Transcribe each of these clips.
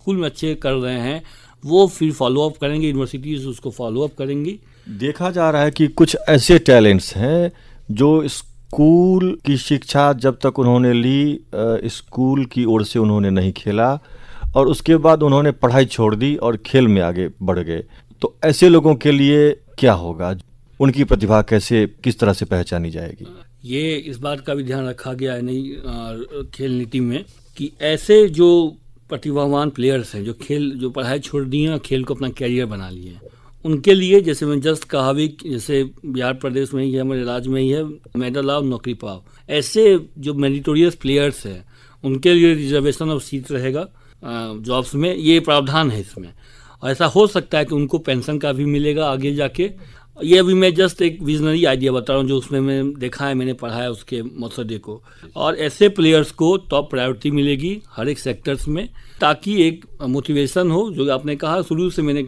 School में अच्छे कर रहे हैं वो फिर फॉलोअप करेंगे, यूनिवर्सिटीज उसको फॉलोअप करेंगी। देखा जा रहा है कि कुछ ऐसे टैलेंट्स हैं जो स्कूल की शिक्षा जब तक उन्होंने ली, स्कूल की ओर से उन्होंने नहीं खेला और उसके बाद उन्होंने पढ़ाई छोड़ दी और खेल में आगे बढ़ गए। तो ऐसे लोगों के लिए क्या होगा, उनकी प्रतिभा कैसे किस तरह से पहचानी जाएगी? ये इस बात का भी ध्यान रखा गया है नई खेल नीति में कि ऐसे जो प्रतिभावान प्लेयर्स हैं जो पढ़ाई छोड़ दी हैं, खेल को अपना कैरियर बना लिए हैं, उनके लिए जैसे मैं जस्ट कहा भी, जैसे बिहार प्रदेश में ही है, हमारे राज्य में ही है, मेडल आओ नौकरी पाओ, ऐसे जो मेरिटोरियस प्लेयर्स हैं उनके लिए रिजर्वेशन ऑफ सीट रहेगा जॉब्स में, ये प्रावधान है इसमें। और ऐसा हो सकता है कि उनको पेंशन का भी मिलेगा आगे जाके। ये अभी मैं जस्ट एक विजनरी आइडिया बता रहा हूँ जो उसमें मैं देखा है, मैंने पढ़ा है उसके मसौदे को। और ऐसे प्लेयर्स को टॉप प्रायोरिटी मिलेगी हर एक सेक्टर्स में, ताकि एक मोटिवेशन हो। जो आपने कहा शुरू से मैंने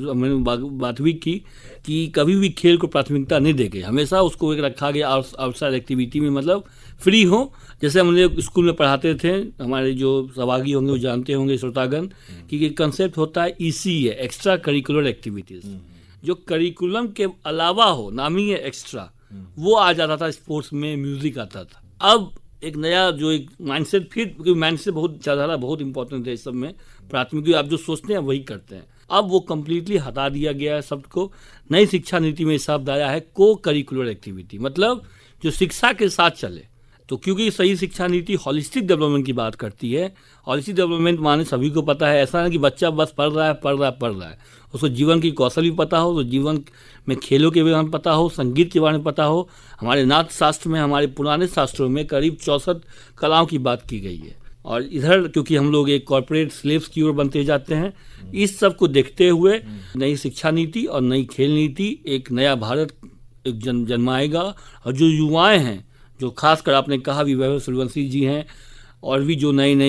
बात भी की कि कभी भी खेल को प्राथमिकता नहीं देंगे, हमेशा उसको एक रखा गया आउटसाइड एक्टिविटी में, मतलब फ्री हो। जैसे हम लोग स्कूल में पढ़ाते थे, हमारे जो सहभागी होंगे वो जानते होंगे श्रोतागण कि कंसेप्ट होता है ECE है, एक्स्ट्रा करिकुलर एक्टिविटीज, जो करिकुलम के अलावा हो, नाम ही है एक्स्ट्रा, वो आ जाता था स्पोर्ट्स में, म्यूजिक आता था। अब एक नया जो एक माइंडसेट, फिर क्योंकि माइंडसेट बहुत ज्यादा बहुत इंपॉर्टेंट है इस सब में, प्राथमिक आप जो सोचते हैं वही करते हैं। अब वो कम्प्लीटली हटा दिया गया है सबको। नई शिक्षा नीति में शब्द आया है को करिकुलर एक्टिविटी, मतलब जो शिक्षा के साथ चले। तो क्योंकि सही शिक्षा नीति हॉलिस्टिक डेवलपमेंट की बात करती है। हॉलिस्टिक डेवलपमेंट माने सभी को पता है, ऐसा ना कि बच्चा बस पढ़ रहा है, उसको जीवन की कौशल भी पता हो, तो जीवन में खेलों के बारे में पता हो, संगीत के बारे में पता हो। हमारे नाथ शास्त्र में, हमारे पुराने शास्त्रों में करीब 64 कलाओं की बात की गई है। और इधर क्योंकि हम लोग एक कॉर्पोरेट स्लेव्स की ओर बनते जाते हैं, इस सब को देखते हुए नई शिक्षा नीति और नई खेल नीति, एक नया भारत जन्माएगा। और जो युवाएं हैं, जो खासकर आपने कहा भी वैभव सूर्यवंशी जी हैं, और भी जो नई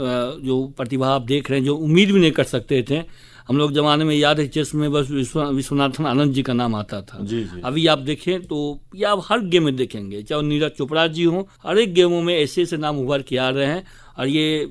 जो प्रतिभा आप देख रहे हैं, जो उम्मीद भी नहीं कर सकते थे। हम लोग जमाने में याद है चेस में बस विश्वनाथन आनंद जी का नाम आता था। जी। अभी आप देखें तो या आप हर गेम में देखेंगे, चाहे नीरज चोपड़ा जी हों, हर एक गेमों में ऐसे नाम उभर के आ रहे हैं। और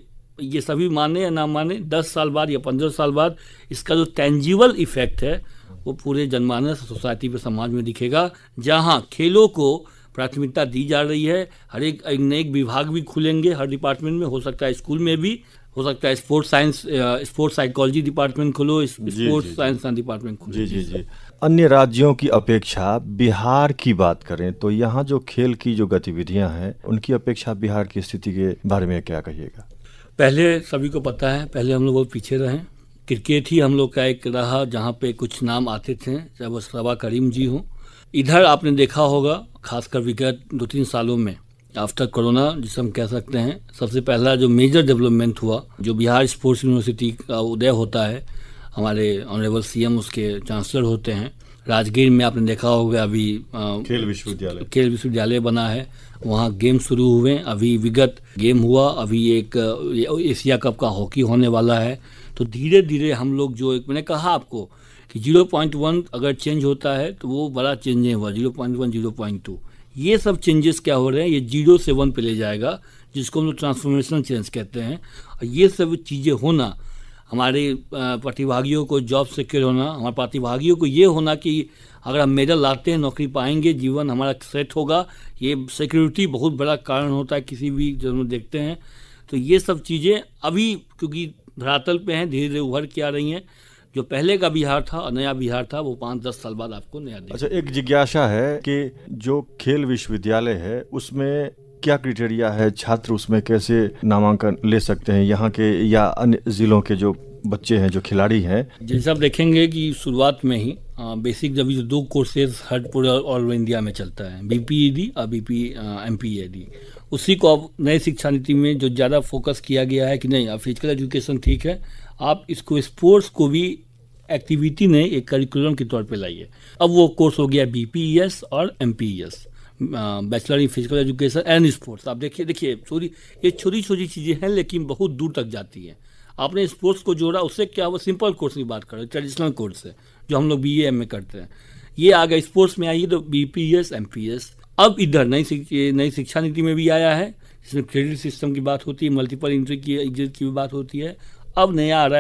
ये सभी माने या ना माने, 10 साल बाद या 15 साल बाद इसका जो टेंजिबल इफेक्ट है वो पूरे जनमानस सोसाइटी पे, समाज में दिखेगा, जहाँ खेलों को प्राथमिकता दी जा रही है। हर एक नए विभाग भी खुलेंगे हर डिपार्टमेंट में, हो सकता है स्कूल में भी, हो सकता है sports science, sports psychology department खोलो, स्पोर्ट्स साइंस डिपार्टमेंट खोलो। जी। अन्य राज्यों की अपेक्षा बिहार की बात करें तो यहाँ जो खेल की जो गतिविधियां हैं, उनकी अपेक्षा बिहार की स्थिति के बारे में क्या कहिएगा? पहले सभी को पता है, पहले हम लोग बहुत पीछे रहे। क्रिकेट ही हम लोग का एक रहा जहाँ पे कुछ नाम आते थे, चाहे वो सबा करीम जी हों। इधर आपने देखा होगा, खासकर विगत 2-3 सालों में आफ्टर कोरोना, जिसे हम कह सकते हैं, सबसे पहला जो मेजर डेवलपमेंट हुआ, जो बिहार स्पोर्ट्स यूनिवर्सिटी का उदय होता है। हमारे ऑनरेबल CM उसके चांसलर होते हैं। राजगीर में आपने देखा होगा अभी खेल विश्वविद्यालय बना है, वहाँ गेम शुरू हुए। अभी विगत गेम हुआ, अभी एक एशिया कप का हॉकी होने वाला है। तो धीरे धीरे हम लोग जो एक, मैंने कहा आपको कि 0.1 अगर चेंज होता है तो वो बड़ा चेंज नहीं हुआ, 0.1 0.2, ये सब चेंजेस क्या हो रहे हैं, ये 0 से 1 पे ले जाएगा, जिसको हम लोग ट्रांसफॉर्मेशनल चेंज कहते हैं। और ये सब चीज़ें होना, हमारे प्रतिभागियों को जॉब सिक्योर होना, हमारे प्रतिभागियों को ये होना कि अगर हम मेडल लाते हैं, नौकरी पाएंगे, जीवन हमारा सेट होगा, ये सिक्योरिटी बहुत बड़ा कारण होता है किसी भी जब हम देखते हैं। तो ये सब चीज़ें अभी क्योंकि धरातल पे हैं, धीरे धीरे उभर के आ रही हैं। जो पहले का बिहार था और नया बिहार था, वो 5-10 साल बाद आपको नया देखा। अच्छा, एक जिज्ञासा है कि जो खेल विश्वविद्यालय है उसमें क्या क्राइटेरिया है, छात्र उसमें कैसे नामांकन ले सकते हैं, यहाँ के या अन्य जिलों के जो बच्चे हैं, जो खिलाड़ी हैं? जैसे आप देखेंगे कि शुरुआत में ही बेसिक जब 2 कोर्सेज हर पूरे ऑल इंडिया में चलता है, BPED और MPED। उसी को अब नई शिक्षा नीति में जो ज़्यादा फोकस किया गया है कि नहीं, अब फिजिकल एजुकेशन ठीक है, आप इसको स्पोर्ट्स को भी एक्टिविटी नहीं, एक करिकुलम के तौर पे लाइए। अब वो कोर्स हो गया BPES और MPES, bachelor in physical education and sports. आप देखिए सॉरी, ये छोटी छोटी चीज़ें हैं लेकिन बहुत दूर तक जाती हैं। आपने स्पोर्ट्स को जोड़ा, उससे क्या वो सिंपल कोर्स की बात कर रहे हैं, ट्रेडिशनल कोर्स है जो हम लोग BA में करते हैं। ये आ गया स्पोर्ट्स में, आइए तो BPES MPES। अब इधर नई शिक्षा नीति में भी आया है, जिसमें क्रेडिट सिस्टम की बात होती है, मल्टीपल एंट्री की भी बात होती है। अब नया आ रहा है